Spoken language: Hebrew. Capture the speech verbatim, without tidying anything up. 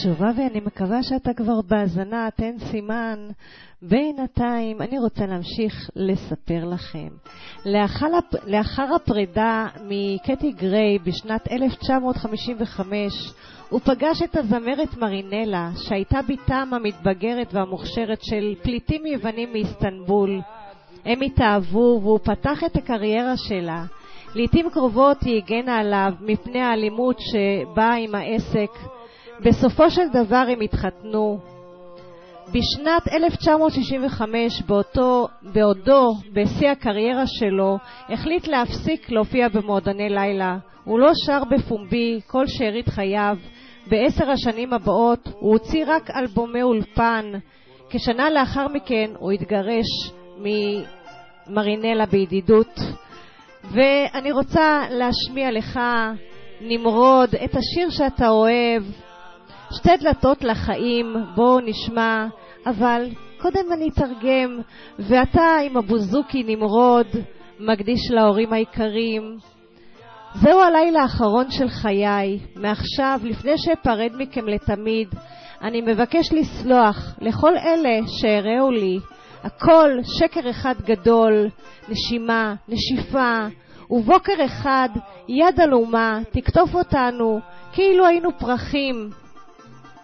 בתשובה, ואני מקווה שאתה כבר בהזנה, תן סימן. בינתיים אני רוצה להמשיך לספר לכם. לאחר, לאחר הפרידה מקטי גריי בשנת אלף תשע מאות חמישים וחמש, הוא פגש את הזמרת מרינלה, שהייתה ביתם המתבגרת והמוכשרת של פליטים יוונים מאיסטנבול. הם התאהבו והוא פתח את הקריירה שלה. לעתים קרובות היא הגנה עליו מפני האלימות שבאה עם העסק. בסופו של דבר הם התחתנו. בשנת אלף תשע מאות שישים וחמש, באותו, בעודו, בשיא הקריירה שלו, החליט להפסיק להופיע במועדוני לילה. הוא לא שר בפומבי כל שארית חייו. בעשר השנים הבאות הוא הוציא רק אלבומי אולפן. כשנה לאחר מכן הוא התגרש ממרינלה בידידות. ואני רוצה להשמיע לך, נמרוד, את השיר שאתה אוהב, שתי דלתות לחיים. בואו נשמע, אבל קודם אני אתרגם. ואתה עם הבוזוקי נמרוד, מקדיש להורים היקרים. זהו הלילה האחרון של חיי. מעכשיו, לפני שאפרד מכם לתמיד, אני מבקש לסלוח לכל אלה שהראו לי. הכל שקר אחד גדול, נשימה, נשיפה, ובוקר אחד יד על אומה תקטוף אותנו כאילו היינו פרחים.